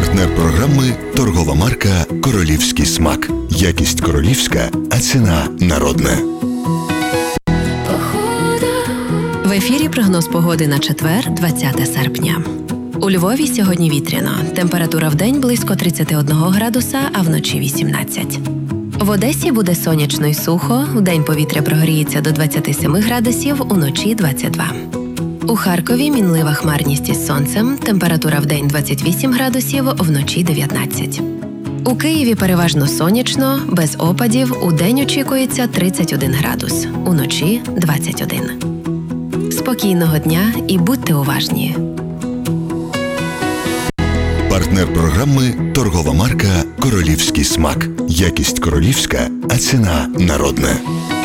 Партнер програми – торгова марка «Королівський смак». Якість королівська, а ціна народна. В ефірі прогноз погоди на четвер, 20 серпня. У Львові сьогодні вітряно. Температура вдень близько 31 градуса, а вночі 18. В Одесі буде сонячно й сухо, вдень повітря прогріється до 27 градусів, уночі 22. У Харкові мінлива хмарність із сонцем, температура вдень 28 градусів, вночі 19. У Києві переважно сонячно, без опадів, удень очікується 31 градус, уночі 21. Спокійного дня і будьте уважні. Партнер програми – торгова марка «Королівський смак». Якість королівська, а ціна народна.